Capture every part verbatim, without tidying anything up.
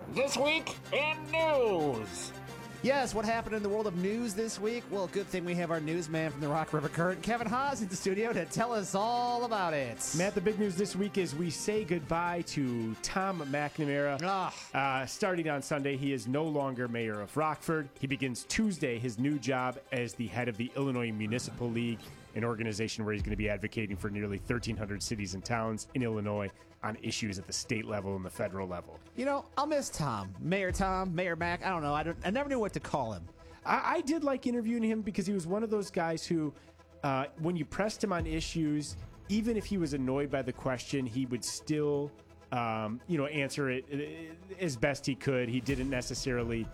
This week in news. Yes, what happened in the world of news this week? Well, good thing we have our newsman from the Rock River Current, Kevin Haas, in the studio to tell us all about it. Matt, the big news this week is we say goodbye to Tom McNamara. Ah. Uh, starting on Sunday, he is no longer mayor of Rockford. He begins Tuesday his new job as the head of the Illinois Municipal League, an organization where he's going to be advocating for nearly thirteen hundred cities and towns in Illinois on issues at the state level and the federal level. You know, I'll miss Tom. Mayor Tom, Mayor Mac, I don't know. I, don't, I never knew what to call him. I, I did like interviewing him because he was one of those guys who, uh, when you pressed him on issues, even if he was annoyed by the question, he would still, um, you know, answer it as best he could. He didn't necessarily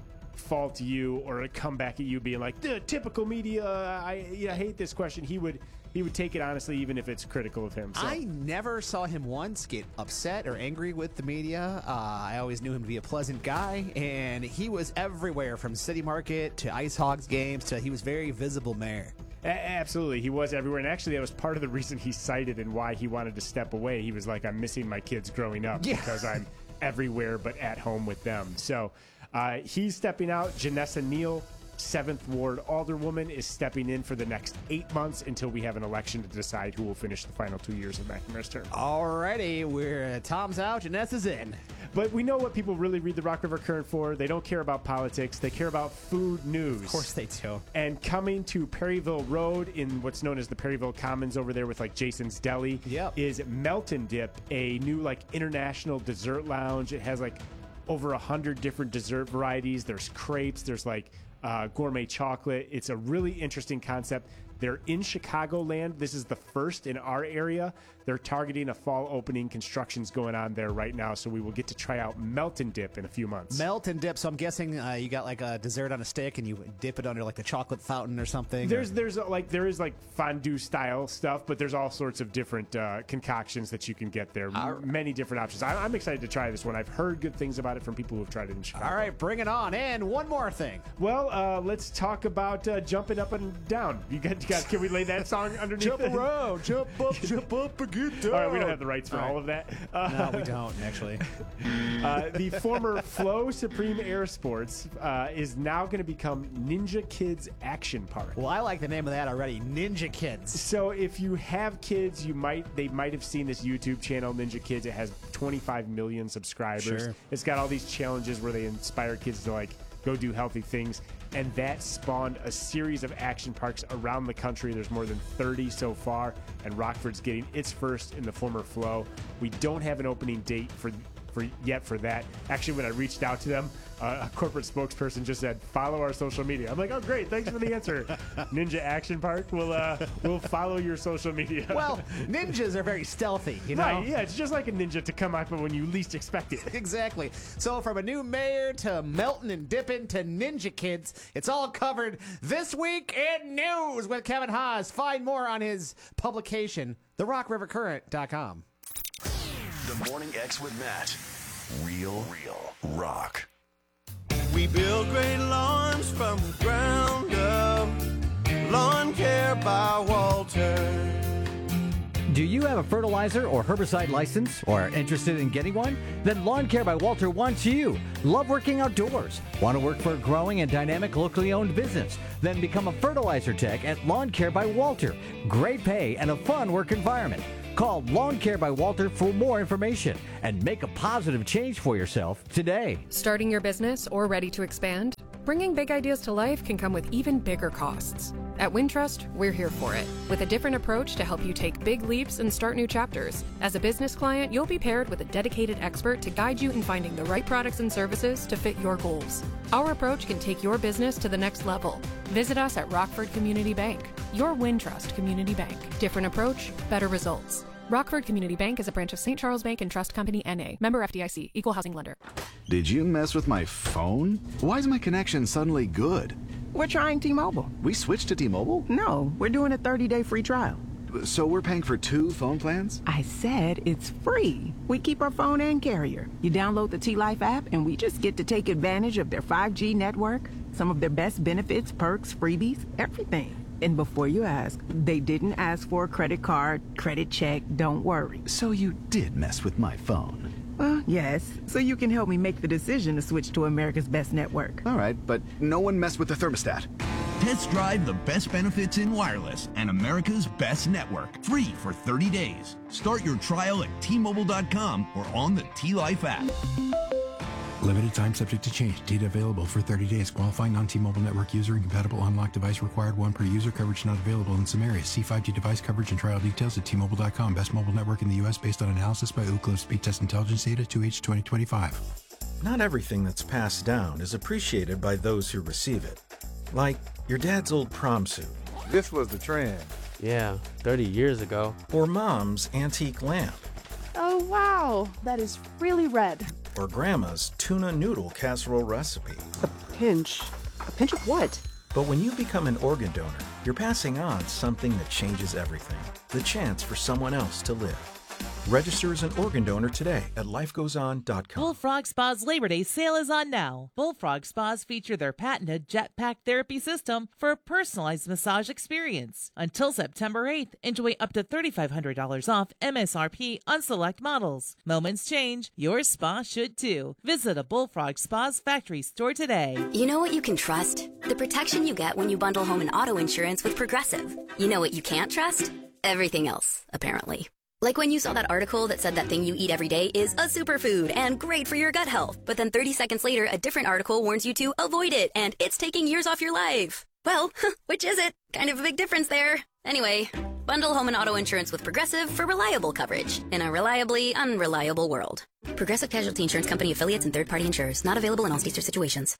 fault you or come back at you being like, the typical media, I yeah, hate this question. He would he would take it honestly, even if it's critical of him. So. I never saw him once get upset or angry with the media. Uh, I always knew him to be a pleasant guy, and he was everywhere from City Market to Ice Hogs games to he was very visible mayor. A- absolutely. He was everywhere. And actually, that was part of the reason he cited and why he wanted to step away. He was like, I'm missing my kids growing up yeah. because I'm everywhere but at home with them. So uh, he's stepping out. Janessa Neal, seventh Ward Alderwoman, is stepping in for the next eight months until we have an election to decide who will finish the final two years of McNamara's term. Alrighty, we're Tom's out, Janessa's in. But we know what people really read the Rock River Current for. They don't care about politics. They care about food news. Of course they do. And coming to Perryville Road in what's known as the Perryville Commons over there with like Jason's Deli yep. is Melton Dip, a new like international dessert lounge. It has like over a hundred different dessert varieties. There's crepes. There's like uh, gourmet chocolate. It's a really interesting concept. They're in Chicagoland. This is the first in our area. They're targeting a fall opening. Construction's going on there right now, so we will get to try out Melton Dip in a few months. Melton Dip. So I'm guessing uh, you got like a dessert on a stick and you dip it under like the chocolate fountain or something. There's or... there's uh, like there is like fondue style stuff, but there's all sorts of different uh, concoctions that you can get there. Our... Many different options. I, I'm excited to try this one. I've heard good things about it from people who have tried it in Chicago. All right, bring it on. And one more thing. Well, uh, let's talk about uh, jumping up and down. You got, you got can we lay that song underneath? Jump around, jump up, jump up and get down. All right, we don't have the rights for all, all right. of that. Uh, no, we don't, actually. uh, the former Flow Supreme Air Sports uh, is now going to become Ninja Kids Action Park. Well, I like the name of that already, Ninja Kids. So if you have kids, you might they might have seen this YouTube channel, Ninja Kids. It has twenty-five million subscribers. Sure. It's got all these challenges where they inspire kids to like go do healthy things. And that spawned a series of action parks around the country. There's more than thirty so far, and Rockford's getting its first in the former Flow. We don't have an opening date for for yet for that. Actually, when I reached out to them, uh, a corporate spokesperson just said, follow our social media. I'm like, oh, great. Thanks for the answer. Ninja Action Park will uh, will follow your social media. Well, ninjas are very stealthy, you know? Right, yeah. It's just like a ninja to come up when you least expect it. Exactly. So from a new mayor to Melton and Dippin' to Ninja Kids, it's all covered this week in news with Kevin Haas. Find more on his publication, the rock river current dot com. The Morning X with Matt. Real, real rock. We build great lawns from the ground up. Lawn Care by Walter. Do you have a fertilizer or herbicide license or are interested in getting one? Then Lawn Care by Walter wants you. Love working outdoors? Want to work for a growing and dynamic locally owned business? Then become a fertilizer tech at Lawn Care by Walter. Great pay and a fun work environment. Call Lawn Care by Walter for more information and make a positive change for yourself today. Starting your business or ready to expand? Bringing big ideas to life can come with even bigger costs. At Wintrust, we're here for it, with a different approach to help you take big leaps and start new chapters. As a business client, you'll be paired with a dedicated expert to guide you in finding the right products and services to fit your goals. Our approach can take your business to the next level. Visit us at Rockford Community Bank, your Wintrust Community Bank. Different approach, better results. Rockford Community Bank is a branch of Saint Charles Bank and Trust Company, N A Member F D I C, Equal Housing Lender. Did you mess with my phone? Why is my connection suddenly good? We're trying T-Mobile. We switched to T-Mobile? No, we're doing a thirty-day free trial. So we're paying for two phone plans? I said it's free. We keep our phone and carrier. You download the T-Life app and we just get to take advantage of their five G network, some of their best benefits, perks, freebies, everything. And before you ask, they didn't ask for a credit card, credit check, don't worry. So you did mess with my phone. Well, yes, so you can help me make the decision to switch to America's Best Network. All right, but no one messed with the thermostat. Test drive the best benefits in wireless and America's Best Network. Free for thirty days. Start your trial at T Mobile dot com or on the T-Life app. Limited time subject to change. Data available for thirty days. Qualifying non-T-Mobile network user. Incompatible unlocked device required. One per user. Coverage not available in some areas. See five G device coverage and trial details at T Mobile dot com. Best mobile network in the U S based on analysis by Ookla Speed Test Intelligence Data two H twenty twenty-five. Not everything that's passed down is appreciated by those who receive it. Like your dad's old prom suit. This was the trend. Yeah, thirty years ago. Or mom's antique lamp. Oh, wow. That is really red. Or grandma's tuna noodle casserole recipe. A pinch. A pinch of what? But when you become an organ donor, you're passing on something that changes everything. The chance for someone else to live. Register as an organ donor today at life goes on dot com. Bullfrog Spa's Labor Day sale is on now. Bullfrog Spas feature their patented Jetpack Therapy system for a personalized massage experience. Until September eighth, enjoy up to three thousand five hundred dollars off M S R P on select models. Moments change, your spa should too. Visit a Bullfrog Spa's factory store today. You know what you can trust? The protection you get when you bundle home and auto insurance with Progressive. You know what you can't trust? Everything else, apparently. Like when you saw that article that said that thing you eat every day is a superfood and great for your gut health. But then thirty seconds later, a different article warns you to avoid it and it's taking years off your life. Well, which is it? Kind of a big difference there. Anyway, bundle home and auto insurance with Progressive for reliable coverage in a reliably unreliable world. Progressive Casualty Insurance Company affiliates and third-party insurers. Not available in all states or situations.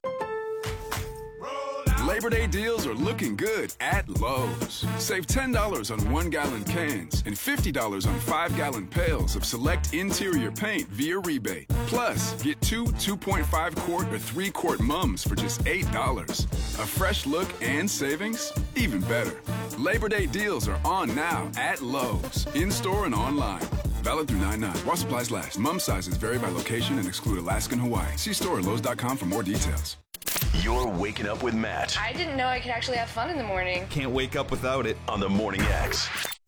Labor Day deals are looking good at Lowe's. Save ten dollars on one-gallon cans and fifty dollars on five-gallon pails of select interior paint via rebate. Plus, get two two point five quart or three quart mums for just eight dollars. A fresh look and savings? Even better. Labor Day deals are on now at Lowe's, in-store and online. Valid through nine nine. While supplies last. Mum sizes vary by location and exclude Alaska and Hawaii. See store at Lowe's dot com for more details. You're waking up with Matt. I didn't know I could actually have fun in the morning. Can't wake up without it on the Morning X.